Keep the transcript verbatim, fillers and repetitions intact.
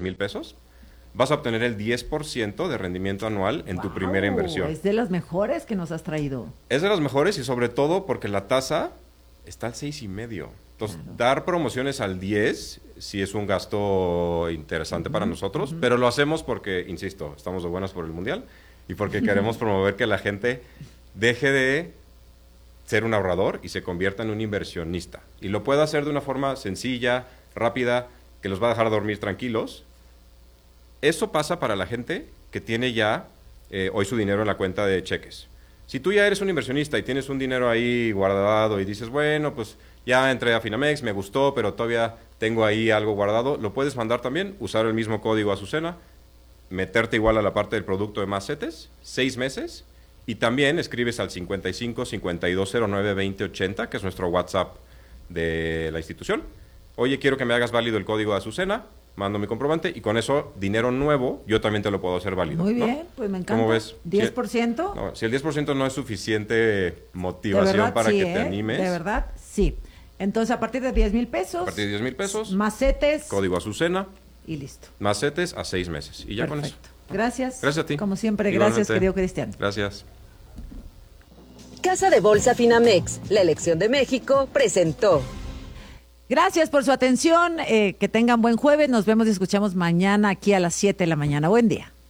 mil pesos, vas a obtener el diez por ciento de rendimiento anual en wow, tu primera inversión. Es de las mejores que nos has traído. Es de las mejores y sobre todo porque la tasa está al seis y medio. Entonces, claro, dar promociones al diez sí es un gasto interesante uh-huh, para nosotros, uh-huh, pero lo hacemos porque, insisto, estamos de buenas por el Mundial y porque queremos promover que la gente deje de ser un ahorrador y se convierta en un inversionista. Y lo puede hacer de una forma sencilla, rápida, que los va a dejar dormir tranquilos. Eso pasa para la gente que tiene ya eh, hoy su dinero en la cuenta de cheques. Si tú ya eres un inversionista y tienes un dinero ahí guardado y dices, bueno, pues ya entré a Finamex, me gustó, pero todavía tengo ahí algo guardado, lo puedes mandar también, usar el mismo código Azucena, meterte igual a la parte del producto de más CETES, seis meses, y también escribes al cincuenta y cinco, cincuenta y dos cero nueve, veinte ochenta, que es nuestro WhatsApp de la institución. Oye, quiero que me hagas válido el código de Azucena, mando mi comprobante, y con eso, dinero nuevo, yo también te lo puedo hacer válido. Muy bien, ¿no? pues me encanta. ¿Cómo ves? ¿diez por ciento? Si, no, si el diez por ciento no es suficiente motivación verdad, para sí, que ¿eh? te animes. De verdad, sí. Entonces, a partir de diez mil pesos. A partir de diez mil pesos. Más CETES. Código Azucena. Y listo. Más CETES a seis meses. Y ya perfecto, con eso. Gracias. Gracias a ti. Como siempre, gracias, querido Cristian. Gracias. Casa de Bolsa Finamex, la elección de México, presentó. Gracias por su atención. Eh, que tengan buen jueves. Nos vemos y escuchamos mañana aquí a las siete de la mañana. Buen día.